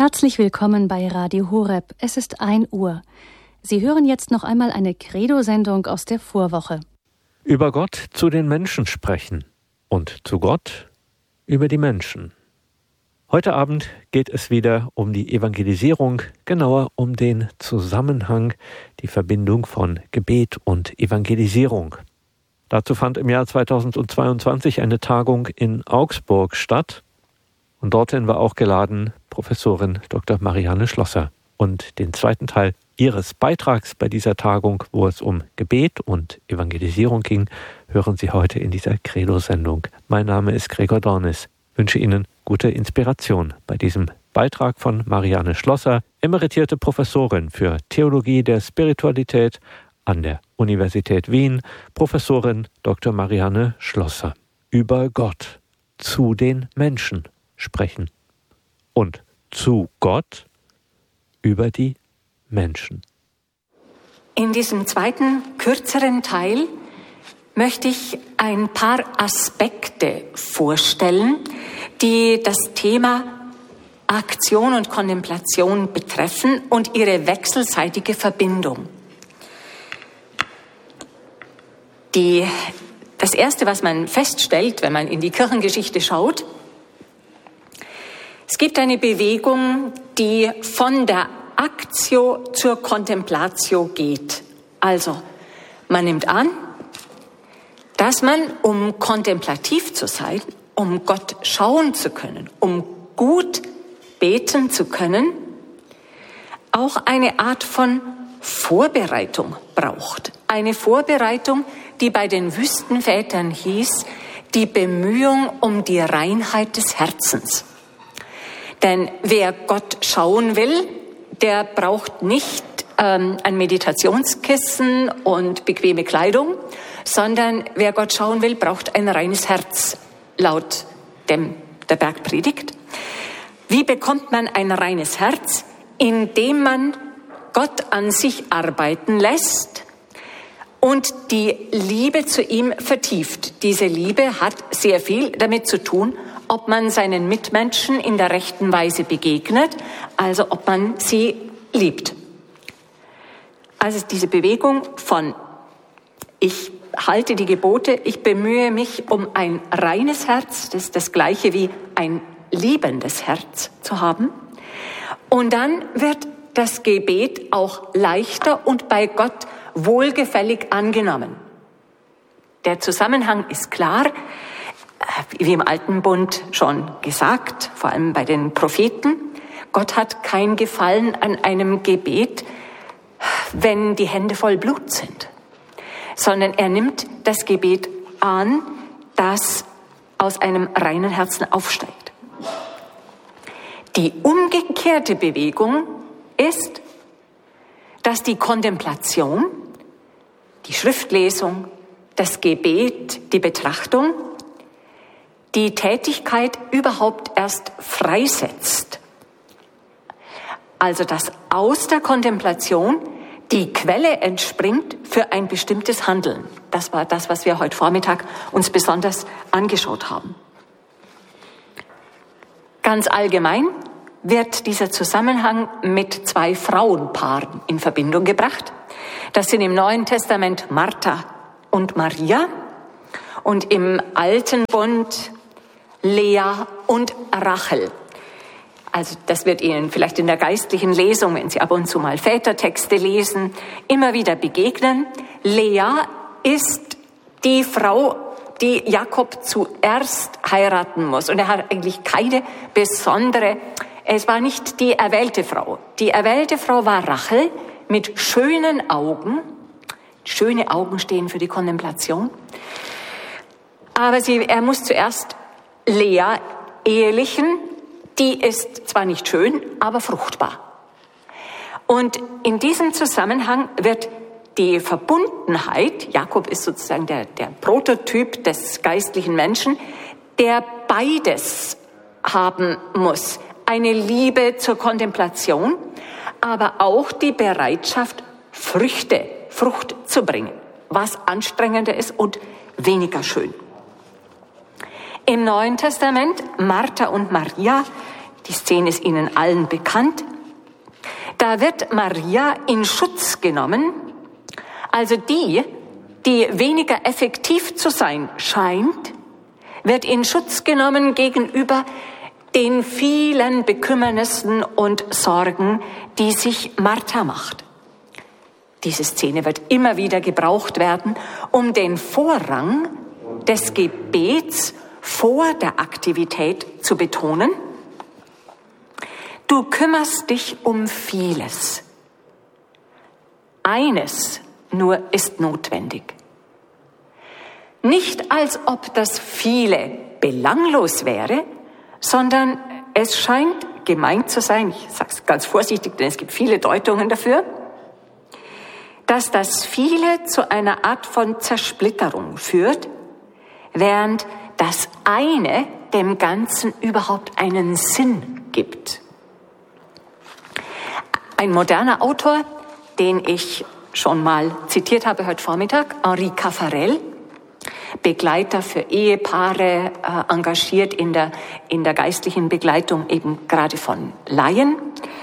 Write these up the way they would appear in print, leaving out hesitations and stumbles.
Herzlich willkommen bei Radio Horeb. Es ist 1 Uhr. Sie hören jetzt noch einmal eine Credo-Sendung aus der Vorwoche. Über Gott zu den Menschen sprechen und zu Gott über die Menschen. Heute Abend geht es wieder um die Evangelisierung, genauer um den Zusammenhang, die Verbindung von Gebet und Evangelisierung. Dazu fand im Jahr 2022 eine Tagung in Augsburg statt. Und dorthin war auch geladen Professorin Dr. Marianne Schlosser. Und den zweiten Teil ihres Beitrags bei dieser Tagung, wo es um Gebet und Evangelisierung ging, hören Sie heute in dieser Credo-Sendung. Mein Name ist Gregor Dornis. Ich wünsche Ihnen gute Inspiration bei diesem Beitrag von Marianne Schlosser, emeritierte Professorin für Theologie der Spiritualität an der Universität Wien, Professorin Dr. Marianne Schlosser. Über Gott zu den Menschen sprechen und zu Gott über die Menschen. In diesem zweiten, kürzeren Teil möchte ich ein paar Aspekte vorstellen, die das Thema Aktion und Kontemplation betreffen und ihre wechselseitige Verbindung. Das Erste, was man feststellt, wenn man in die Kirchengeschichte schaut: Es gibt eine Bewegung, die von der Actio zur Contemplatio geht. Also, man nimmt an, dass man, um kontemplativ zu sein, um Gott schauen zu können, um gut beten zu können, auch eine Art von Vorbereitung braucht. Eine Vorbereitung, die bei den Wüstenvätern hieß, die Bemühung um die Reinheit des Herzens. Denn wer Gott schauen will, der braucht nicht ein Meditationskissen und bequeme Kleidung, sondern wer Gott schauen will, braucht ein reines Herz, laut der Bergpredigt. Wie bekommt man ein reines Herz? Indem man Gott an sich arbeiten lässt und die Liebe zu ihm vertieft. Diese Liebe hat sehr viel damit zu tun, ob man seinen Mitmenschen in der rechten Weise begegnet, also ob man sie liebt. Also diese Bewegung von ich halte die Gebote, ich bemühe mich um ein reines Herz, das ist das Gleiche wie ein liebendes Herz zu haben. Und dann wird das Gebet auch leichter und bei Gott wohlgefällig angenommen. Der Zusammenhang ist klar, wie im Alten Bund schon gesagt, vor allem bei den Propheten. Gott hat kein Gefallen an einem Gebet, wenn die Hände voll Blut sind, sondern er nimmt das Gebet an, das aus einem reinen Herzen aufsteigt. Die umgekehrte Bewegung ist, dass die Kontemplation, die Schriftlesung, das Gebet, die Betrachtung, die Tätigkeit überhaupt erst freisetzt. Also dass aus der Kontemplation die Quelle entspringt für ein bestimmtes Handeln. Das war das, was wir heute Vormittag uns besonders angeschaut haben. Ganz allgemein wird dieser Zusammenhang mit 2 Frauenpaaren in Verbindung gebracht. Das sind im Neuen Testament Martha und Maria und im Alten Bund Lea und Rachel. Also das wird Ihnen vielleicht in der geistlichen Lesung, wenn Sie ab und zu mal Vätertexte lesen, immer wieder begegnen. Lea ist die Frau, die Jakob zuerst heiraten muss. Und er hat eigentlich keine besondere, es war nicht die erwählte Frau. Die erwählte Frau war Rachel mit schönen Augen. Schöne Augen stehen für die Kontemplation. Aber er muss zuerst Lea ehelichen. Die ist zwar nicht schön, aber fruchtbar. Und in diesem Zusammenhang wird die Verbundenheit, Jakob ist sozusagen der Prototyp des geistlichen Menschen, der beides haben muss. Eine Liebe zur Kontemplation, aber auch die Bereitschaft, Frucht zu bringen, was anstrengender ist und weniger schön. Im Neuen Testament, Martha und Maria, Die Szene ist Ihnen allen bekannt. Da wird Maria in Schutz genommen, also die weniger effektiv zu sein scheint, wird in Schutz genommen gegenüber den vielen Bekümmernissen und Sorgen, die sich Martha macht. Diese Szene wird immer wieder gebraucht werden, um den Vorrang des Gebets vor der Aktivität zu betonen. Du kümmerst dich um vieles. Eines nur ist notwendig. Nicht als ob das viele belanglos wäre, sondern es scheint gemeint zu sein, ich sage es ganz vorsichtig, denn es gibt viele Deutungen dafür, dass das viele zu einer Art von Zersplitterung führt, während das eine dem Ganzen überhaupt einen Sinn gibt. Ein moderner Autor, den ich schon mal zitiert habe heute Vormittag, Henri Caffarel, Begleiter für Ehepaare, engagiert in der geistlichen Begleitung eben gerade von Laien,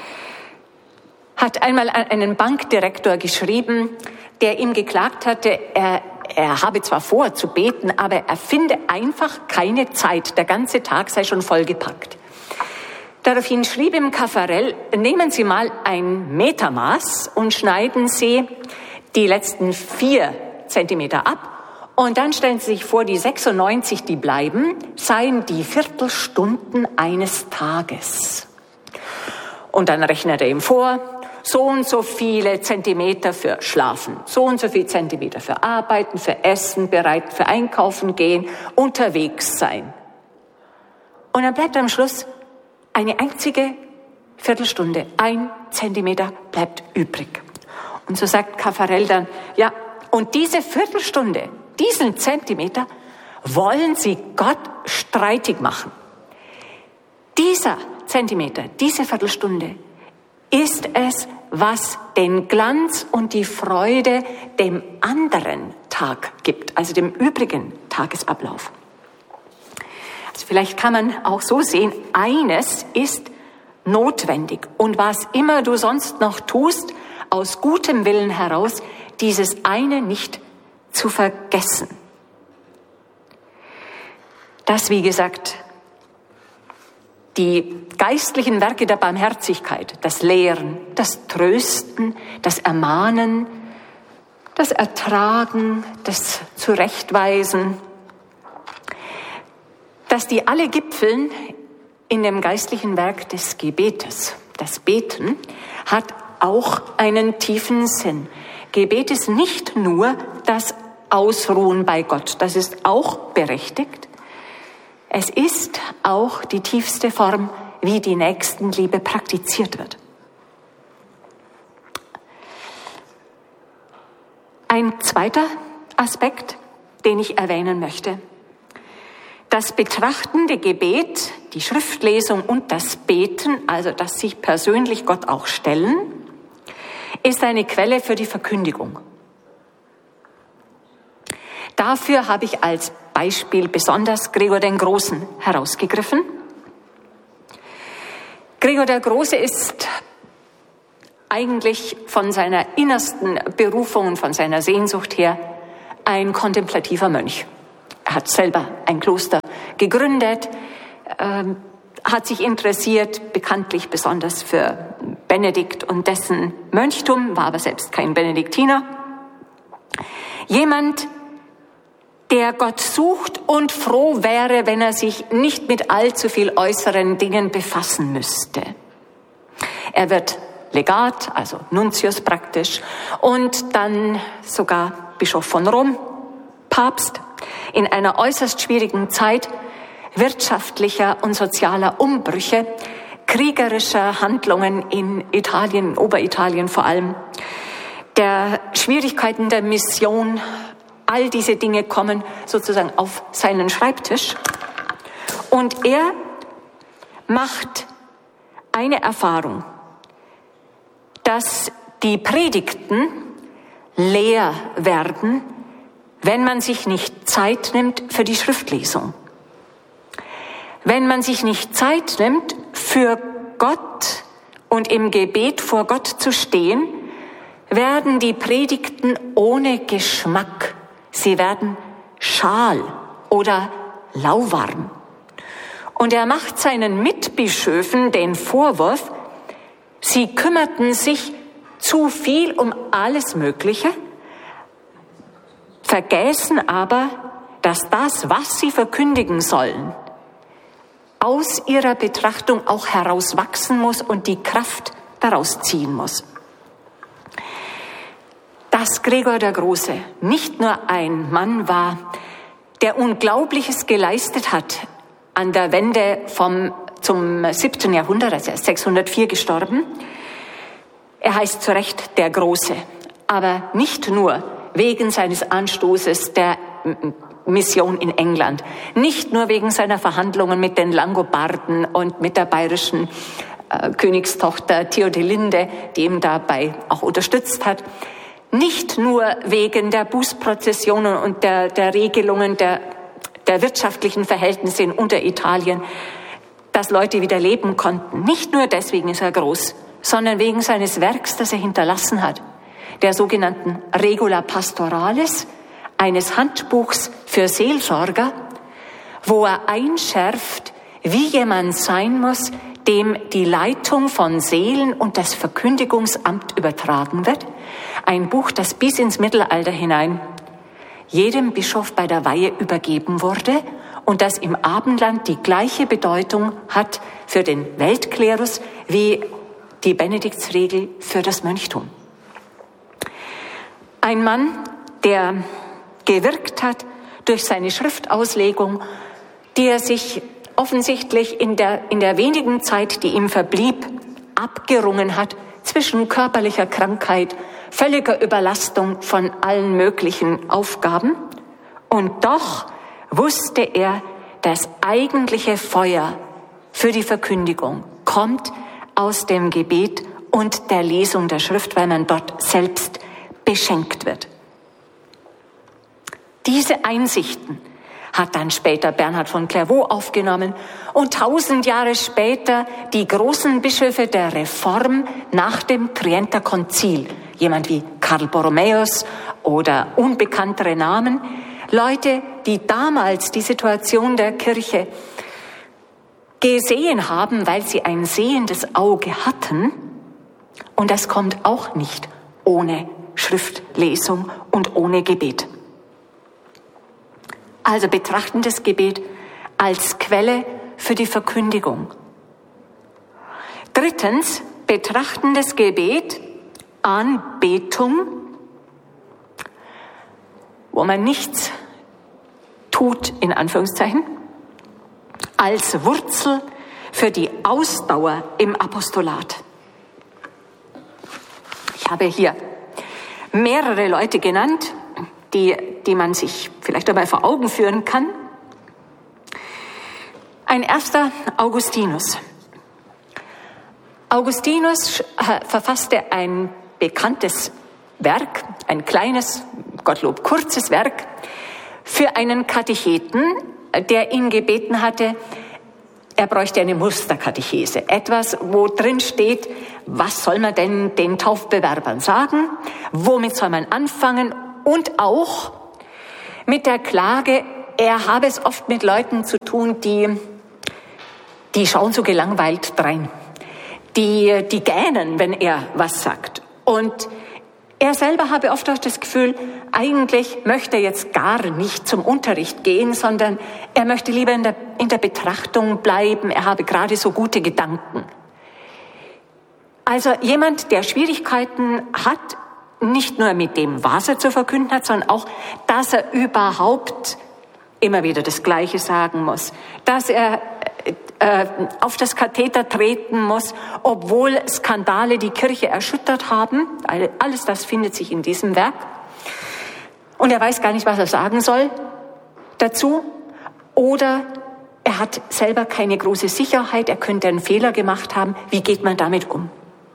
hat einmal einen Bankdirektor geschrieben, der ihm geklagt hatte, er habe zwar vor zu beten, aber er finde einfach keine Zeit, der ganze Tag sei schon vollgepackt. Daraufhin schrieb ihm Caffarel, nehmen Sie mal ein Metermaß und schneiden Sie die letzten 4 Zentimeter ab und dann stellen Sie sich vor, die 96, die bleiben, seien die Viertelstunden eines Tages. Und dann rechnet er ihm vor, so und so viele Zentimeter für Schlafen, so und so viele Zentimeter für Arbeiten, für Essen, bereit für Einkaufen gehen, unterwegs sein. Und dann bleibt am Schluss eine einzige Viertelstunde, 1 Zentimeter bleibt übrig. Und so sagt Caffarel dann, ja, und diese Viertelstunde, diesen Zentimeter, wollen Sie Gott streitig machen. Dieser Zentimeter, diese Viertelstunde, ist es, was den Glanz und die Freude dem anderen Tag gibt, also dem übrigen Tagesablauf. Also vielleicht kann man auch so sehen, eines ist notwendig und was immer du sonst noch tust, aus gutem Willen heraus, dieses eine nicht zu vergessen. Das, wie gesagt, die geistlichen Werke der Barmherzigkeit, das Lehren, das Trösten, das Ermahnen, das Ertragen, das Zurechtweisen, dass die alle gipfeln in dem geistlichen Werk des Gebetes. Das Beten hat auch einen tiefen Sinn. Gebet ist nicht nur das Ausruhen bei Gott, das ist auch berechtigt. Es ist auch die tiefste Form, wie die Nächstenliebe praktiziert wird. Ein zweiter Aspekt, den ich erwähnen möchte. Das betrachtende Gebet, die Schriftlesung und das Beten, also das sich persönlich Gott auch stellen, ist eine Quelle für die Verkündigung. Dafür habe ich als Beispiel besonders Gregor den Großen herausgegriffen. Gregor der Große ist eigentlich von seiner innersten Berufung und von seiner Sehnsucht her ein kontemplativer Mönch. Er hat selber ein Kloster gegründet, hat sich interessiert, bekanntlich besonders für Benedikt und dessen Mönchtum, war aber selbst kein Benediktiner. Jemand, der Gott sucht und froh wäre, wenn er sich nicht mit allzu viel äußeren Dingen befassen müsste. Er wird Legat, also Nuntius praktisch, und dann sogar Bischof von Rom, Papst, in einer äußerst schwierigen Zeit wirtschaftlicher und sozialer Umbrüche, kriegerischer Handlungen in Italien, Oberitalien vor allem, der Schwierigkeiten der Mission. All diese Dinge kommen sozusagen auf seinen Schreibtisch und er macht eine Erfahrung, dass die Predigten leer werden, wenn man sich nicht Zeit nimmt für die Schriftlesung. Wenn man sich nicht Zeit nimmt für Gott und im Gebet vor Gott zu stehen, werden die Predigten ohne Geschmack. Sie werden schal oder lauwarm. Und er macht seinen Mitbischöfen den Vorwurf, sie kümmerten sich zu viel um alles Mögliche, vergessen aber, dass das, was sie verkündigen sollen, aus ihrer Betrachtung auch herauswachsen muss und die Kraft daraus ziehen muss. Dass Gregor der Große nicht nur ein Mann war, der Unglaubliches geleistet hat an der Wende zum 17. Jahrhundert, also er ist 604 gestorben. Er heißt zu Recht der Große, aber nicht nur wegen seines Anstoßes der Mission in England, nicht nur wegen seiner Verhandlungen mit den Langobarden und mit der bayerischen Königstochter Theodelinde, die ihm dabei auch unterstützt hat, nicht nur wegen der Bußprozessionen und der Regelungen der wirtschaftlichen Verhältnisse in Unteritalien, dass Leute wieder leben konnten. Nicht nur deswegen ist er groß, sondern wegen seines Werks, das er hinterlassen hat, der sogenannten Regula Pastoralis, eines Handbuchs für Seelsorger, wo er einschärft, wie jemand sein muss, dem die Leitung von Seelen und das Verkündigungsamt übertragen wird. Ein Buch, das bis ins Mittelalter hinein jedem Bischof bei der Weihe übergeben wurde und das im Abendland die gleiche Bedeutung hat für den Weltklerus wie die Benediktsregel für das Mönchtum. Ein Mann, der gewirkt hat durch seine Schriftauslegung, die er sich offensichtlich in der wenigen Zeit, die ihm verblieb, abgerungen hat zwischen körperlicher Krankheit, völliger Überlastung von allen möglichen Aufgaben. Und doch wusste er, das eigentliche Feuer für die Verkündigung kommt aus dem Gebet und der Lesung der Schrift, weil man dort selbst beschenkt wird. Diese Einsichten hat dann später Bernhard von Clairvaux aufgenommen und 1000 Jahre später die großen Bischöfe der Reform nach dem Trienter Konzil, jemand wie Karl Borromäus oder unbekanntere Namen, Leute, die damals die Situation der Kirche gesehen haben, weil sie ein sehendes Auge hatten. Und das kommt auch nicht ohne Schriftlesung und ohne Gebet. Also betrachten das Gebet als Quelle für die Verkündigung. Drittens, betrachten das Gebet, Anbetung, wo man nichts tut, in Anführungszeichen, als Wurzel für die Ausdauer im Apostolat. Ich habe hier mehrere Leute genannt, die man sich vielleicht dabei vor Augen führen kann. Ein erster, Augustinus. Augustinus verfasste ein bekanntes Werk, ein kleines, Gottlob kurzes Werk, für einen Katecheten, der ihn gebeten hatte, er bräuchte eine Musterkatechese. Etwas, wo drin steht, was soll man denn den Taufbewerbern sagen, womit soll man anfangen und auch mit der Klage, er habe es oft mit Leuten zu tun, die schauen so gelangweilt drein, die gähnen, wenn er was sagt. Und er selber habe oft auch das Gefühl, eigentlich möchte er jetzt gar nicht zum Unterricht gehen, sondern er möchte lieber in der Betrachtung bleiben, er habe gerade so gute Gedanken. Also jemand, der Schwierigkeiten hat, nicht nur mit dem, was er zu verkünden hat, sondern auch, dass er überhaupt immer wieder das Gleiche sagen muss, dass er auf das Katheter treten muss, obwohl Skandale die Kirche erschüttert haben. Alles das findet sich in diesem Werk. Und er weiß gar nicht, was er sagen soll dazu. Oder er hat selber keine große Sicherheit, er könnte einen Fehler gemacht haben. Wie geht man damit um?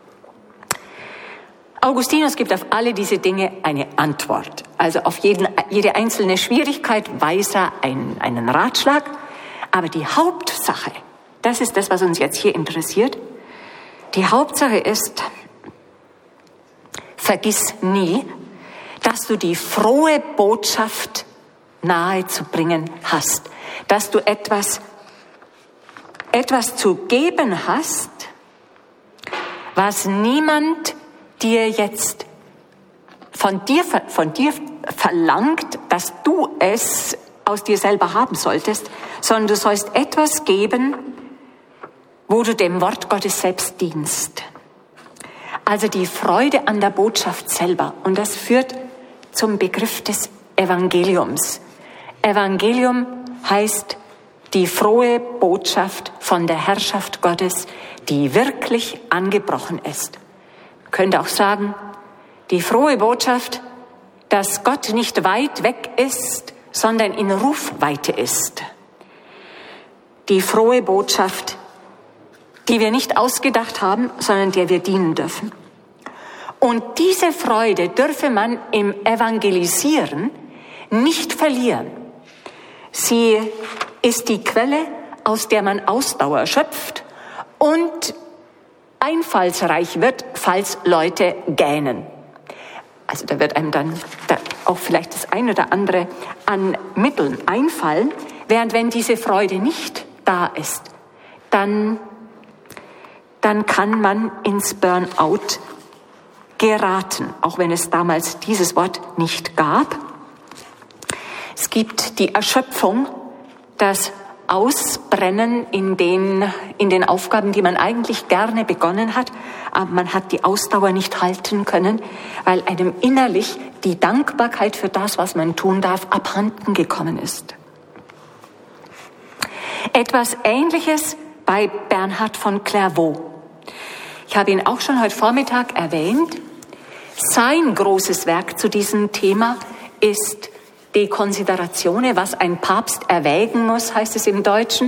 Augustinus gibt auf alle diese Dinge eine Antwort. Also auf jede einzelne Schwierigkeit weiß er einen Ratschlag. Aber die Hauptsache das ist das, was uns jetzt hier interessiert. Die Hauptsache ist, vergiss nie, dass du die frohe Botschaft nahe zu bringen hast, dass du etwas zu geben hast, was niemand dir jetzt von dir verlangt, dass du es aus dir selber haben solltest, sondern du sollst etwas geben, wo du dem Wort Gottes selbst dienst. Also die Freude an der Botschaft selber. Und das führt zum Begriff des Evangeliums. Evangelium heißt die frohe Botschaft von der Herrschaft Gottes, die wirklich angebrochen ist. Man könnte auch sagen, die frohe Botschaft, dass Gott nicht weit weg ist, sondern in Rufweite ist. Die frohe Botschaft, die wir nicht ausgedacht haben, sondern der wir dienen dürfen. Und diese Freude dürfe man im Evangelisieren nicht verlieren. Sie ist die Quelle, aus der man Ausdauer schöpft und einfallsreich wird, falls Leute gähnen. Also da wird einem dann auch vielleicht das ein oder andere an Mitteln einfallen, während wenn diese Freude nicht da ist, dann kann man ins Burnout geraten, auch wenn es damals dieses Wort nicht gab. Es gibt die Erschöpfung, das Ausbrennen in den Aufgaben, die man eigentlich gerne begonnen hat, aber man hat die Ausdauer nicht halten können, weil einem innerlich die Dankbarkeit für das, was man tun darf, abhanden gekommen ist. Etwas Ähnliches bei Bernhard von Clairvaux. Ich habe ihn auch schon heute Vormittag erwähnt. Sein großes Werk zu diesem Thema ist De Consideratione, was ein Papst erwägen muss, heißt es im Deutschen.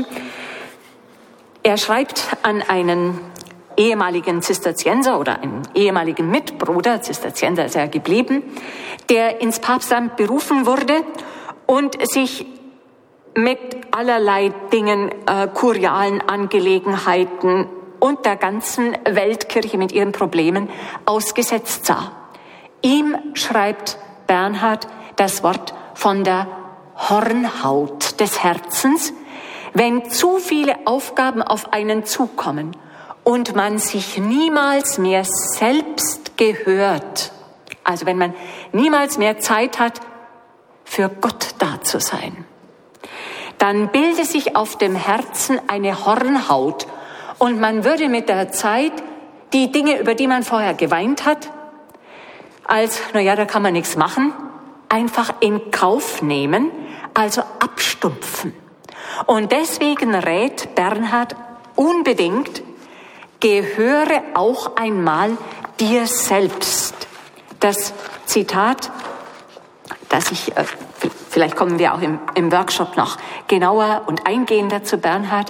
Er schreibt an einen ehemaligen Zisterzienser oder einen ehemaligen Mitbruder, Zisterzienser ist er geblieben, der ins Papstamt berufen wurde und sich mit allerlei Dingen, kurialen Angelegenheiten und der ganzen Weltkirche mit ihren Problemen ausgesetzt sah. Ihm schreibt Bernhard das Wort von der Hornhaut des Herzens, wenn zu viele Aufgaben auf einen zukommen und man sich niemals mehr selbst gehört, also wenn man niemals mehr Zeit hat, für Gott da zu sein, dann bildet sich auf dem Herzen eine Hornhaut und man würde mit der Zeit die Dinge, über die man vorher geweint hat, als, da kann man nichts machen, einfach in Kauf nehmen, also abstumpfen. Und deswegen rät Bernhard unbedingt, gehöre auch einmal dir selbst. Das Zitat, das vielleicht kommen wir auch im Workshop noch genauer und eingehender zu Bernhard.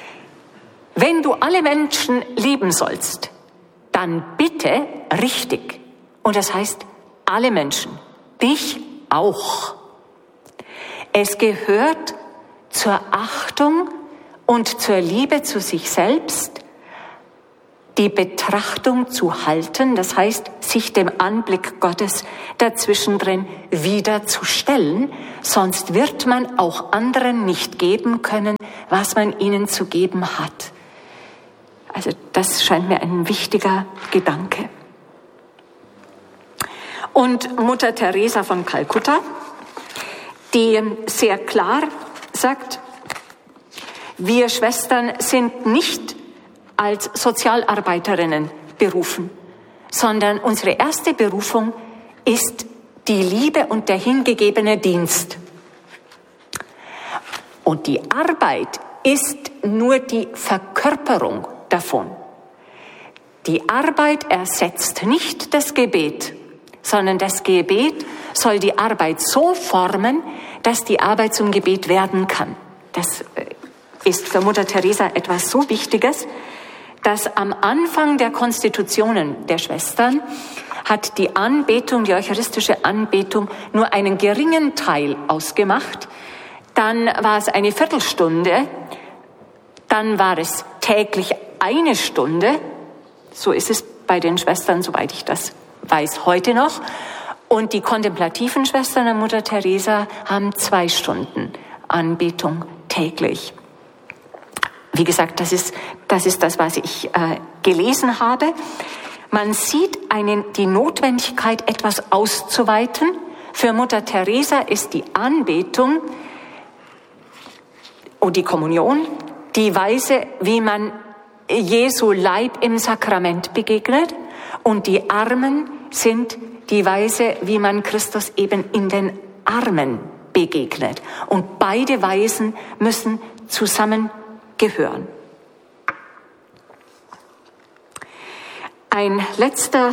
Wenn du alle Menschen lieben sollst, dann bitte richtig. Und das heißt, alle Menschen. Dich auch. Es gehört zur Achtung und zur Liebe zu sich selbst, die Betrachtung zu halten, das heißt, sich dem Anblick Gottes dazwischendrin wieder zu stellen, sonst wird man auch anderen nicht geben können, was man ihnen zu geben hat. Also das scheint mir ein wichtiger Gedanke. Und Mutter Teresa von Kalkutta, die sehr klar sagt, wir Schwestern sind nicht als Sozialarbeiterinnen berufen, sondern unsere erste Berufung ist die Liebe und der hingegebene Dienst. Und die Arbeit ist nur die Verkörperung davon. Die Arbeit ersetzt nicht das Gebet, sondern das Gebet soll die Arbeit so formen, dass die Arbeit zum Gebet werden kann. Das ist für Mutter Teresa etwas so Wichtiges, dass am Anfang der Konstitutionen der Schwestern hat die Anbetung, die eucharistische Anbetung, nur einen geringen Teil ausgemacht. Dann war es eine Viertelstunde Dann war es täglich 1 Stunde. So ist es bei den Schwestern, soweit ich das weiß, heute noch. Und die kontemplativen Schwestern der Mutter Teresa haben 2 Stunden Anbetung täglich. Wie gesagt, das ist das, was ich gelesen habe. Man sieht die Notwendigkeit, etwas auszuweiten. Für Mutter Teresa ist die Anbetung und die Kommunion die Weise, wie man Jesu Leib im Sakrament begegnet, und die Armen sind die Weise, wie man Christus eben in den Armen begegnet. Und beide Weisen müssen zusammengehören. Ein letzter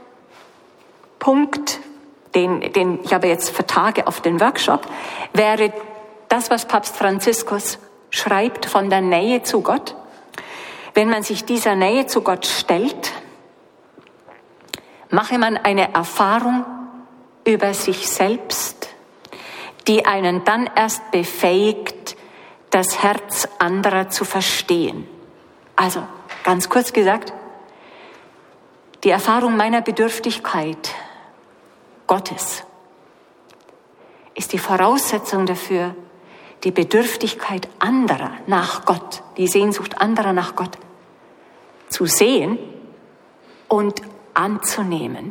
Punkt, den ich aber jetzt vertage auf den Workshop, wäre das, was Papst Franziskus schreibt von der Nähe zu Gott. Wenn man sich dieser Nähe zu Gott stellt, mache man eine Erfahrung über sich selbst, die einen dann erst befähigt, das Herz anderer zu verstehen. Also, ganz kurz gesagt, die Erfahrung meiner Bedürftigkeit Gottes ist die Voraussetzung dafür, die Bedürftigkeit anderer nach Gott, die Sehnsucht anderer nach Gott zu sehen und anzunehmen.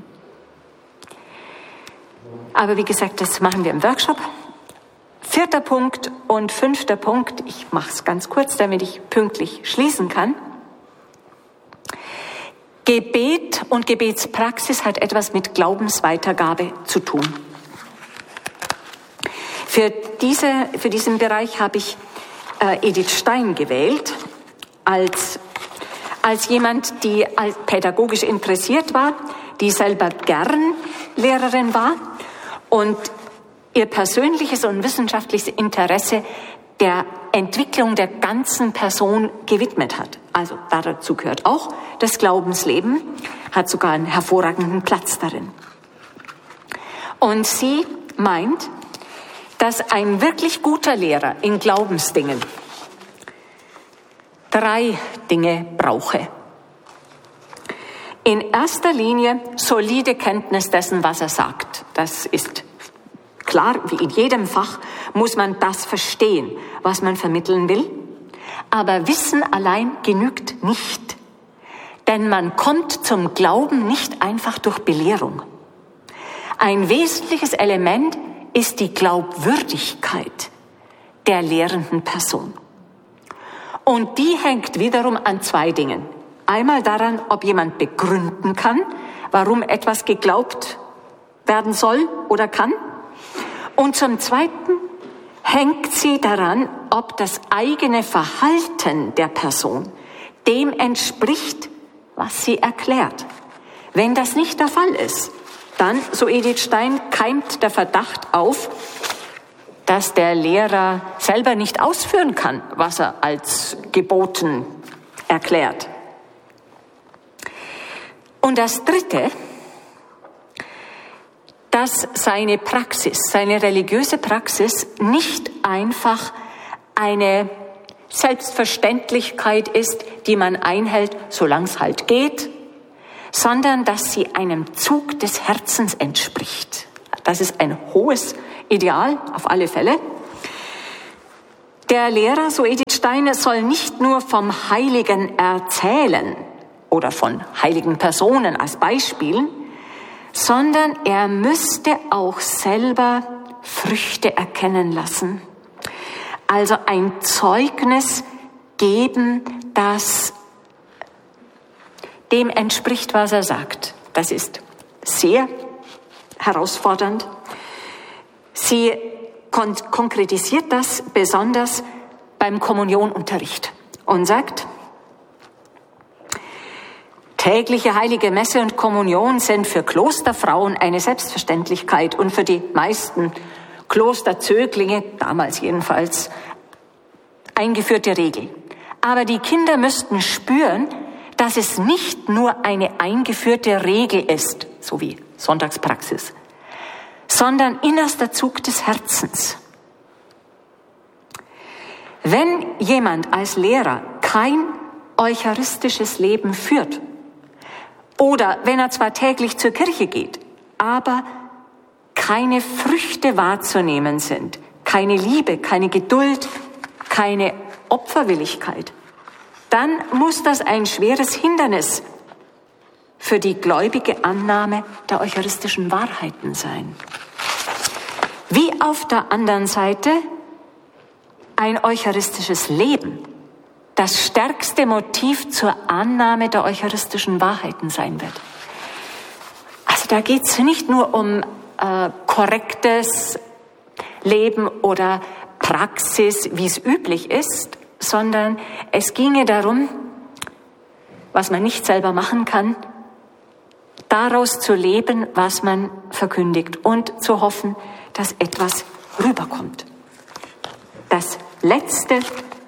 Aber wie gesagt, das machen wir im Workshop. 4. Punkt und 5. Punkt, ich mache es ganz kurz, damit ich pünktlich schließen kann. Gebet und Gebetspraxis hat etwas mit Glaubensweitergabe zu tun. Für diesen Bereich habe ich Edith Stein gewählt, als jemand, die pädagogisch interessiert war, die selber gern Lehrerin war und ihr persönliches und wissenschaftliches Interesse der Entwicklung der ganzen Person gewidmet hat. Also dazu gehört auch das Glaubensleben, hat sogar einen hervorragenden Platz darin. Und sie meint, dass ein wirklich guter Lehrer in Glaubensdingen 3 Dinge brauche. In erster Linie solide Kenntnis dessen, was er sagt. Das ist klar, wie in jedem Fach muss man das verstehen, was man vermitteln will. Aber Wissen allein genügt nicht. Denn man kommt zum Glauben nicht einfach durch Belehrung. Ein wesentliches Element ist die Glaubwürdigkeit der lehrenden Person. Und die hängt wiederum an 2 Dingen. Einmal daran, ob jemand begründen kann, warum etwas geglaubt werden soll oder kann. Und zum Zweiten hängt sie daran, ob das eigene Verhalten der Person dem entspricht, was sie erklärt. Wenn das nicht der Fall ist, dann, so Edith Stein, keimt der Verdacht auf, dass der Lehrer selber nicht ausführen kann, was er als geboten erklärt. Und das Dritte, dass seine Praxis, seine religiöse Praxis nicht einfach eine Selbstverständlichkeit ist, die man einhält, solange es halt geht, sondern dass sie einem Zug des Herzens entspricht. Das ist ein hohes Ideal, auf alle Fälle. Der Lehrer, so Edith Stein, soll nicht nur vom Heiligen erzählen oder von heiligen Personen als Beispielen, sondern er müsste auch selber Früchte erkennen lassen. Also ein Zeugnis geben, das dem entspricht, was er sagt. Das ist sehr herausfordernd. Sie konkretisiert das besonders beim Kommunionunterricht und sagt, tägliche heilige Messe und Kommunion sind für Klosterfrauen eine Selbstverständlichkeit und für die meisten Klosterzöglinge, damals jedenfalls, eingeführte Regel. Aber die Kinder müssten spüren, dass es nicht nur eine eingeführte Regel ist, so wie Sonntagspraxis, sondern innerster Zug des Herzens. Wenn jemand als Lehrer kein eucharistisches Leben führt, oder wenn er zwar täglich zur Kirche geht, aber keine Früchte wahrzunehmen sind, keine Liebe, keine Geduld, keine Opferwilligkeit, dann muss das ein schweres Hindernis für die gläubige Annahme der eucharistischen Wahrheiten sein. Wie auf der anderen Seite ein eucharistisches Leben das stärkste Motiv zur Annahme der eucharistischen Wahrheiten sein wird. Also da geht es nicht nur um korrektes Leben oder Praxis, wie es üblich ist, sondern es ginge darum, was man nicht selber machen kann, daraus zu leben, was man verkündigt und zu hoffen, dass etwas rüberkommt. Das Letzte,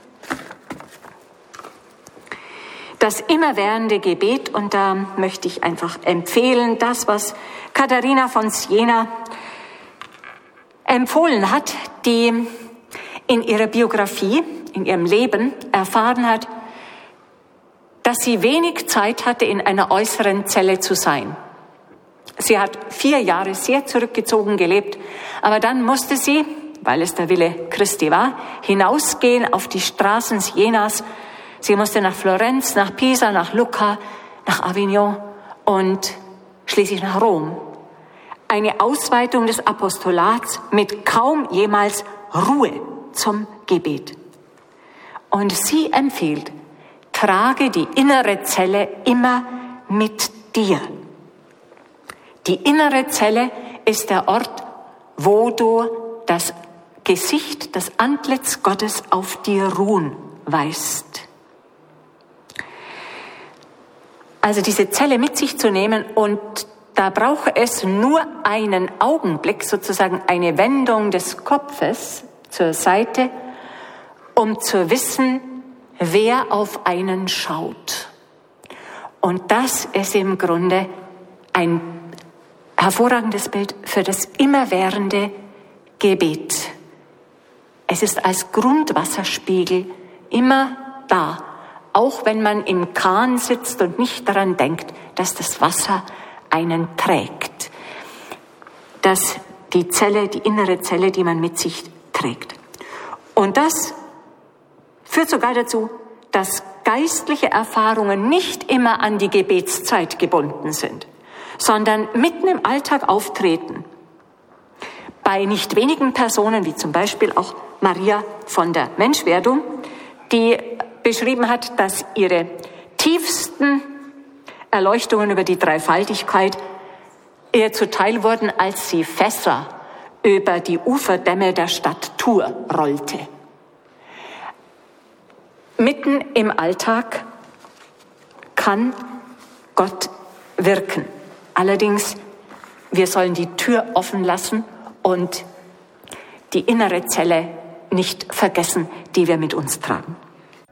das immerwährende Gebet, und da möchte ich einfach empfehlen, das, was Katharina von Siena empfohlen hat, die in ihrer Biografie, in ihrem Leben erfahren hat, dass sie wenig Zeit hatte, in einer äußeren Zelle zu sein. Sie hat 4 Jahre sehr zurückgezogen gelebt, aber dann musste sie, weil es der Wille Christi war, hinausgehen auf die Straßen Sienas. Sie musste nach Florenz, nach Pisa, nach Lucca, nach Avignon und schließlich nach Rom. Eine Ausweitung des Apostolats mit kaum jemals Ruhe zum Gebet. Und sie empfiehlt, trage die innere Zelle immer mit dir. Die innere Zelle ist der Ort, wo du das Gesicht, das Antlitz Gottes auf dir ruhen weißt. Also diese Zelle mit sich zu nehmen, und da brauche es nur einen Augenblick, sozusagen eine Wendung des Kopfes zur Seite, um zu wissen, wer auf einen schaut. Und das ist im Grunde ein hervorragendes Bild für das immerwährende Gebet. Es ist als Grundwasserspiegel immer da, auch wenn man im Kahn sitzt und nicht daran denkt, dass das Wasser einen trägt. Dass die Zelle, die innere Zelle, die man mit sich trägt. Und das führt sogar dazu, dass geistliche Erfahrungen nicht immer an die Gebetszeit gebunden sind, sondern mitten im Alltag auftreten. Bei nicht wenigen Personen, wie zum Beispiel auch Maria von der Menschwerdung, die beschrieben hat, dass ihre tiefsten Erleuchtungen über die Dreifaltigkeit ihr zuteil wurden, als sie Fässer über die Uferdämme der Stadt Tours rollte. Mitten im Alltag kann Gott wirken. Allerdings, wir sollen die Tür offen lassen und die innere Zelle nicht vergessen, die wir mit uns tragen.